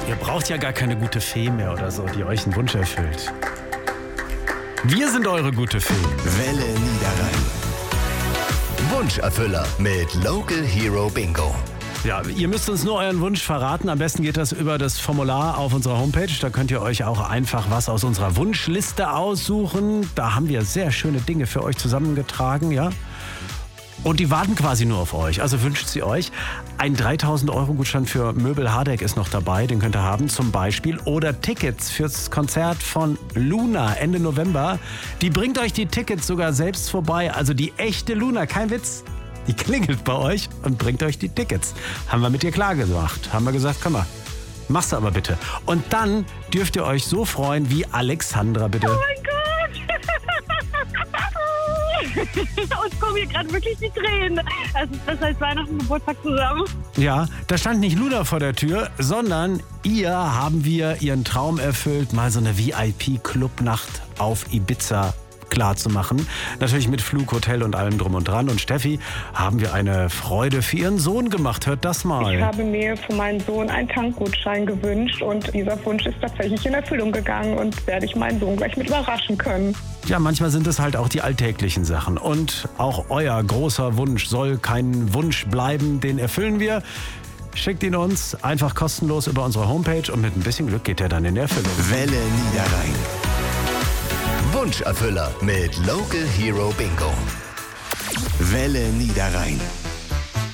Ihr braucht ja gar keine gute Fee mehr oder so, die euch einen Wunsch erfüllt. Wir sind eure gute Fee. Welle Niederrhein. Wunscherfüller mit Local Hero Bingo. Ja, ihr müsst uns nur euren Wunsch verraten. Am besten geht das über das Formular auf unserer Homepage. Da könnt ihr euch auch einfach was aus unserer Wunschliste aussuchen. Da haben wir sehr schöne Dinge für euch zusammengetragen, ja. Und die warten quasi nur auf euch. Also wünscht sie euch. Ein 3.000-Euro-Gutschein für Möbel Hardegg ist noch dabei. Den könnt ihr haben zum Beispiel. Oder Tickets fürs Konzert von Luna Ende November. Die bringt euch die Tickets sogar selbst vorbei. Also die echte Luna, kein Witz. Die klingelt bei euch und bringt euch die Tickets. Haben wir mit ihr klar gemacht. Haben wir gesagt, komm mal, mach's aber bitte. Und dann dürft ihr euch so freuen wie Alexandra, bitte. Oh mein Gott! Uns kommen hier gerade wirklich die Tränen. Es ist besser als Weihnachten und Geburtstag zusammen. Ja, da stand nicht Luna vor der Tür, sondern haben wir ihren Traum erfüllt, mal so eine VIP-Clubnacht auf Ibiza klar zu machen. Natürlich mit Flug, Hotel und allem drum und dran. Und Steffi, haben wir eine Freude für ihren Sohn gemacht. Hört das mal. Ich habe mir für meinen Sohn einen Tankgutschein gewünscht und dieser Wunsch ist tatsächlich in Erfüllung gegangen und werde ich meinen Sohn gleich mit überraschen können. Ja, manchmal sind es halt auch die alltäglichen Sachen. Und auch euer großer Wunsch soll kein Wunsch bleiben, den erfüllen wir. Schickt ihn uns einfach kostenlos über unsere Homepage und mit ein bisschen Glück geht er dann in Erfüllung. Welle Niederrhein. Wunscherfüller mit Local Hero Bingo. Welle Niederrhein.